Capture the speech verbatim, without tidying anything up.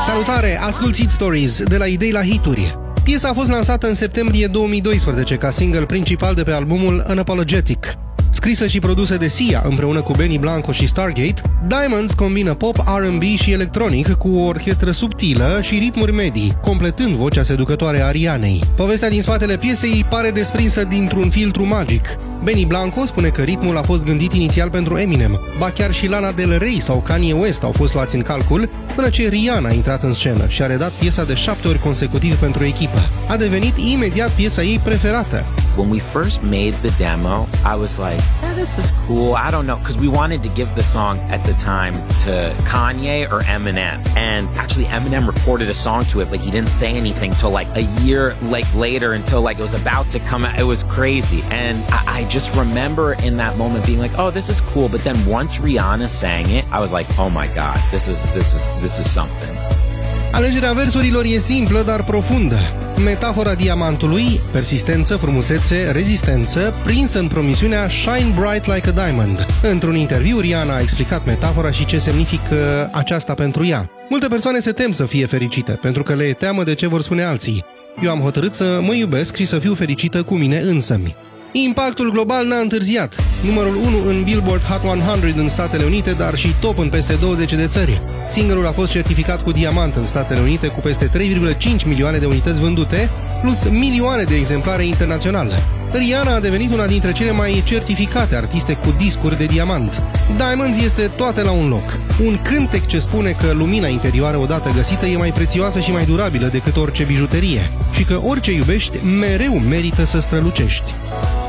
Salutare, asculți Hit Stories de la idei la hituri. Piesa a fost lansată în septembrie două mii doisprezece ca single principal de pe albumul Unapologetic. Scrisă și produsă de Sia împreună cu Benny Blanco și Stargate, Diamonds combină pop, R and B și electronic cu o orchestră subtilă și ritmuri medii, completând vocea seducătoare a Rihanei. Povestea din spatele piesei pare desprinsă dintr-un filtru magic. Benny Blanco spune că ritmul a fost gândit inițial pentru Eminem, ba chiar și Lana Del Rey sau Kanye West au fost luați în calcul, până ce Rihanna a intrat în scenă și a redat piesa de șapte ori consecutiv pentru echipă. A devenit imediat piesa ei preferată. When we first made the demo, I was like, yeah, this is cool. I don't know, because we wanted to give the song at the time to Kanye or Eminem. And actually Eminem recorded a song to it, but he didn't say anything till like a year like later until like it was about to come out. It was crazy. And I, I just remember in that moment being like, oh, this is cool. But then once Rihanna sang it, I was like, oh my God, this is, this is, this is something. Alegerea versurilor e simplă, dar profundă. Metafora diamantului, persistență, frumusețe, rezistență, prinsă în promisiunea Shine bright like a diamond. Într-un interviu, Rihanna a explicat metafora și ce semnifică aceasta pentru ea. Multe persoane se tem să fie fericite, pentru că le e teamă de ce vor spune alții. Eu am hotărât să mă iubesc și să fiu fericită cu mine însămi. Impactul global n-a întârziat. Numărul unu în Billboard Hot o sută în Statele Unite, dar și top în peste douăzeci de țări. Singurul a fost certificat cu diamant în Statele Unite cu peste trei virgulă cinci milioane de unități vândute, plus milioane de exemplare internaționale. Rihanna a devenit una dintre cele mai certificate artiste cu discuri de diamant. Diamonds este toate la un loc. Un cântec ce spune că lumina interioară odată găsită e mai prețioasă și mai durabilă decât orice bijuterie și că orice iubești mereu merită să strălucești.